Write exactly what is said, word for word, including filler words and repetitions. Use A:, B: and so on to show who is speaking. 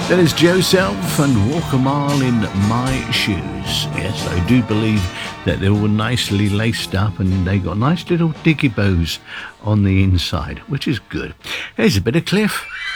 A: That is Joe Self and Walk a Mile in My Shoes. Yes, I do believe that they're all nicely laced up and they got nice little diggy bows on the inside, which is good. Here's a bit of Cliff.